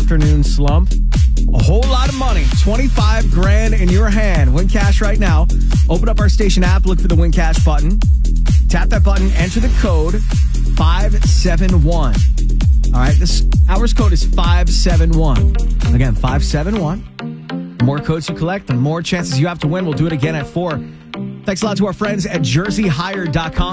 afternoon slump. A whole lot of money, 25 grand in your hand. Win Cash right now. Open up our station app, look for the Win Cash button. Tap that button, enter the code 571. All right, this hour's code is 571. Again, 571. The more codes you collect, the more chances you have to win. We'll do it again at 4. Thanks a lot to our friends at jerseyhire.com.